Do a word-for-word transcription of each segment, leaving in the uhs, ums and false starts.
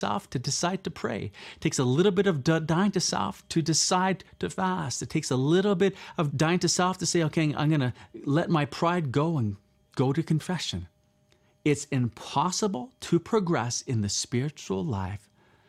self to decide to pray. It takes a little bit of dying to self to decide to fast. It takes a little bit of dying to self to say, okay, I'm going to let my pride go and go to confession. It's impossible to progress in the spiritual life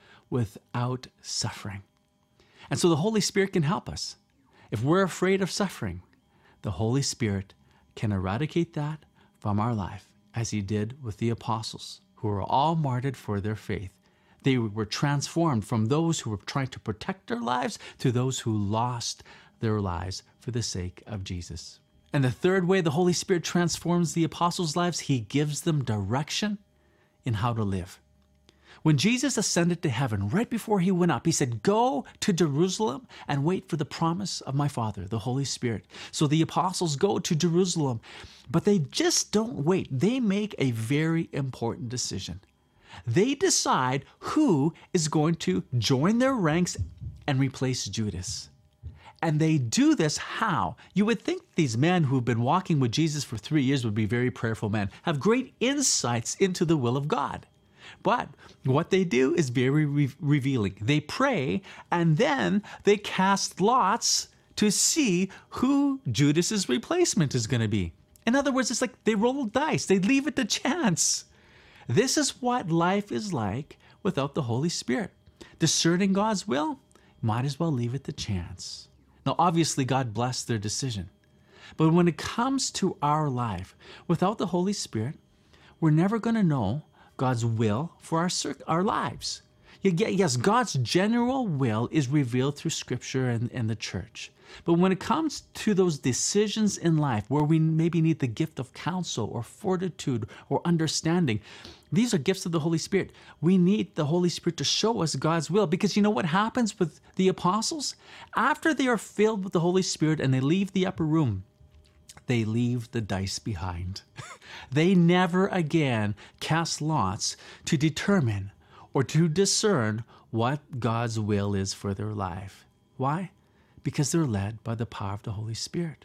without suffering. And so the Holy Spirit can help us. If we're afraid of suffering, the Holy Spirit can eradicate that from our life, as he did with the apostles, who were all martyred for their faith. They were transformed from those who were trying to protect their lives to those who lost their lives for the sake of Jesus. And the third way the Holy Spirit transforms the apostles' lives, he gives them direction in how to live. When Jesus ascended to heaven, right before he went up, he said, go to Jerusalem and wait for the promise of my Father, the Holy Spirit. So the apostles go to Jerusalem, but they just don't wait. They make a very important decision. They decide who is going to join their ranks and replace Judas. And they do this how? You would think these men who've been walking with Jesus for three years would be very prayerful men, have great insights into the will of God. But what they do is very re- revealing. They pray, and then they cast lots to see who Judas's replacement is going to be. In other words, it's like they roll dice. They leave it to chance. This is what life is like without the Holy Spirit. Discerning God's will, might as well leave it to chance. Now, obviously, God blessed their decision. But when it comes to our life, without the Holy Spirit, we're never going to know God's will for our, our lives. Yes, God's general will is revealed through Scripture and, and the church. But when it comes to those decisions in life where we maybe need the gift of counsel or fortitude or understanding, these are gifts of the Holy Spirit. We need the Holy Spirit to show us God's will, because you know what happens with the apostles? After they are filled with the Holy Spirit and they leave the upper room, they leave the dice behind. They never again cast lots to determine or to discern what God's will is for their life. Why? Because they're led by the power of the Holy Spirit.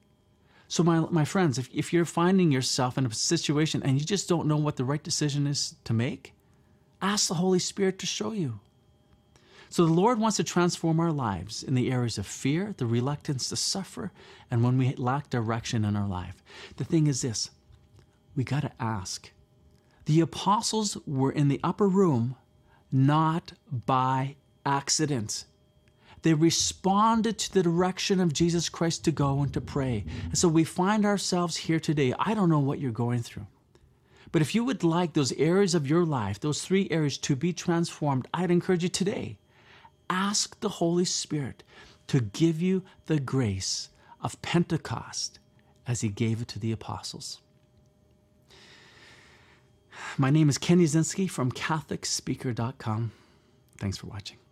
So my, my friends, if, if you're finding yourself in a situation and you just don't know what the right decision is to make, ask the Holy Spirit to show you. So the Lord wants to transform our lives in the areas of fear, the reluctance to suffer, and when we lack direction in our life. The thing is this, we got to ask. The apostles were in the upper room not by accident. They responded to the direction of Jesus Christ to go and to pray. And so we find ourselves here today. I don't know what you're going through. But if you would like those areas of your life, those three areas to be transformed, I'd encourage you today, ask the Holy Spirit to give you the grace of Pentecost as he gave it to the apostles. My name is Ken Uzinski from Catholic Speaker dot com. Thanks for watching.